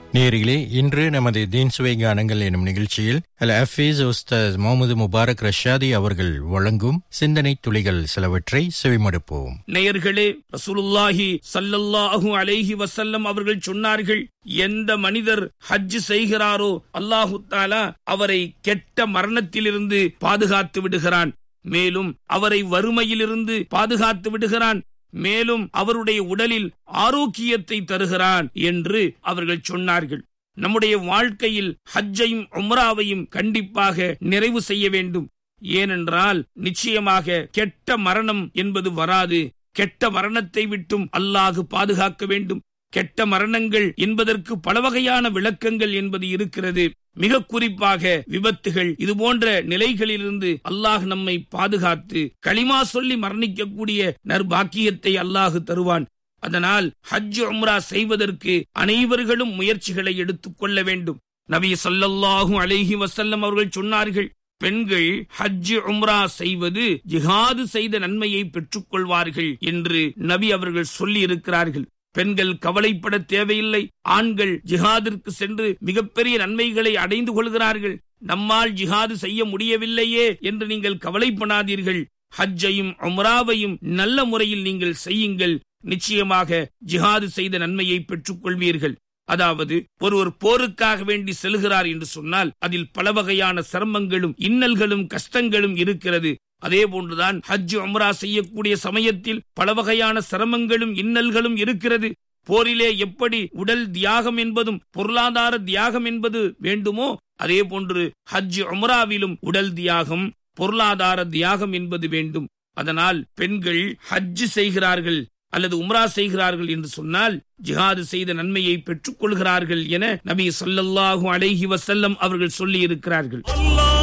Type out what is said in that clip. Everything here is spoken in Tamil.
நேயர்களே, இன்று நமது தீன் சுவை கானங்கள் எனும் நிகழ்ச்சியில் அல் ஹஃபீஸ் உஸ்தாஸ் முகமது முபாரக் ரஷாதி அவர்கள் வழங்கும் சிந்தனை துளிகள் சிலவற்றை செவிமடுப்போம். நேயர்களே, ரசூலுல்லாஹி ஸல்லல்லாஹு அலைஹி வஸல்லம் அவர்கள் சொன்னார்கள், எந்த மனிதர் ஹஜ் செய்கிறாரோ அல்லாஹு தஆலா அவரை கெட்ட மரணத்திலிருந்து பாதுகாத்து விடுகிறான். மேலும் அவரை வறுமையிலிருந்து பாதுகாத்து விடுகிறான். மேலும் அவருடைய உடலில் ஆரோக்கியத்தை தருகிறான் என்று அவர்கள் சொன்னார்கள். நம்முடைய வாழ்க்கையில் ஹஜ்ஜையும் உம்ராவையும் கண்டிப்பாக நிறைவு செய்ய வேண்டும். ஏனென்றால் நிச்சயமாக கெட்ட மரணம் என்பது வராது. கெட்ட மரணத்தை விட்டும் அல்லாஹ் பாதுகாக்க வேண்டும். கெட்ட மரணங்கள் என்பதற்கு பல வகையான விளக்கங்கள் என்பது இருக்கிறது. மிக குறிப்பாக விபத்துகள், இது போன்ற நிலைகளிலிருந்து அல்லாஹ் நம்மை பாதுகாத்து களிமா சொல்லி மரணிக்கக்கூடிய நற்பாக்கியத்தை அல்லாஹ் தருவான். அதனால் ஹஜ் உம்ரா செய்வதற்கு அனைவர்களும் முயற்சிகளை எடுத்துக் கொள்ள வேண்டும். நபி ஸல்லல்லாஹு அலைஹி வஸல்லம் அவர்கள் சொன்னார்கள், பெண்கள் ஹஜ் உம்ரா செய்வது ஜிஹாது செய்த நன்மையை பெற்றுக் கொள்வார்கள் என்று நபி அவர்கள் சொல்லி இருக்கிறார்கள். பெண்கள் கவலைப்பட தேவையில்லை. ஆண்கள் ஜிஹாதிற்கு சென்று மிகப்பெரிய நன்மைகளை அடைந்து கொள்கிறார்கள். நம்மால் ஜிஹாது செய்ய முடியவில்லையே என்று நீங்கள் கவலைப்படாதீர்கள். ஹஜ்ஜையும் உம்ராவையும் நல்ல முறையில் நீங்கள் செய்யுங்கள். நிச்சயமாக ஜிஹாது செய்த நன்மையை பெற்றுக் கொள்வீர்கள். அதாவது ஒருவர் போருக்காக வேண்டி செல்கிறார் என்று சொன்னால் அதில் பல வகையான சிரமங்களும் இன்னல்களும் கஷ்டங்களும் இருக்கிறது. அதே போன்றுதான் ஹஜ் உம்ரா செய்யக்கூடிய சமயத்தில் பல வகையான சிரமங்களும் இன்னல்களும் இருக்கிறது. போரிலே எப்படி உடல் தியாகம் என்பதும் பொருளாதார தியாகம் என்பது வேண்டுமோ, அதே போன்று ஹஜ் உம்ராவிலும் உடல் தியாகம், பொருளாதார தியாகம் என்பது வேண்டும். அதனால் பெண்கள் ஹஜ் செய்கிறார்கள் அல்லது உம்ரா செய்கிறார்கள் என்று சொன்னால் ஜிஹாது செய்த நன்மையை பெற்றுக் கொள்கிறார்கள் என நபி ஸல்லல்லாஹு அலைஹி வஸல்லம் அவர்கள் சொல்லி இருக்கிறார்கள்.